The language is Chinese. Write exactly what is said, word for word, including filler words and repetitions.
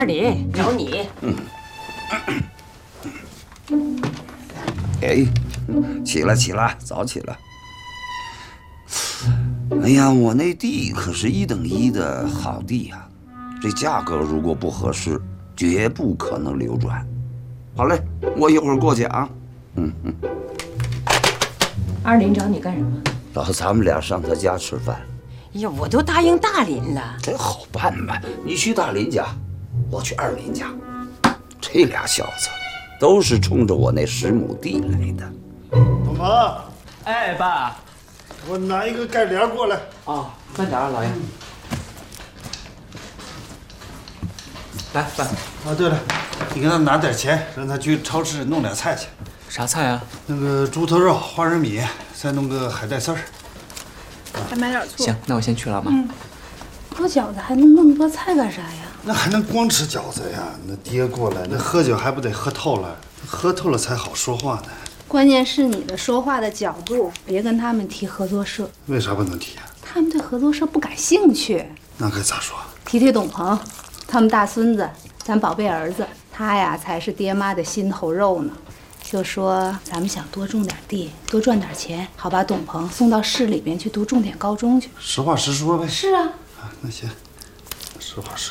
里找你。 嗯。哎，起来起来，早起来。哎呀，我那地可是一等一的好地呀，这价格如果不合适，绝不可能流转。好嘞，我一会儿过去啊。嗯嗯。 二林找你干什么？ 老咱们俩上他家吃饭。 哎呀，我都答应大林了。 这好办嘛，你去大林家，我去二林家。这俩小子都是冲着我那十亩地来的。 东鹏， 哎，爸， 我拿一个盖帘过来。 哦，慢点啊，老爷。来，爸。 啊，对了，你给他拿点钱，让他去超市弄点菜去。 啥菜啊？ 那个猪头肉、花生米，再弄个海带丝儿。 再买点醋。 行，那我先去了，妈。 嗯，包饺子还弄那么多菜干啥呀？ 那还能光吃饺子呀？那爹过来，那喝酒还不得喝透了？喝透了才好说话呢。 关键是你的说话的角度，别跟他们提合作社。 为啥不能提啊？ 他们对合作社不感兴趣。 那该咋说？ 提提董鹏，他们大孙子，咱宝贝儿子，他呀才是爹妈的心头肉呢。就说咱们想多种点地，多赚点钱，好把董鹏送到市里边去读重点高中去。 实话实说呗。 是啊。 啊，那行，实话实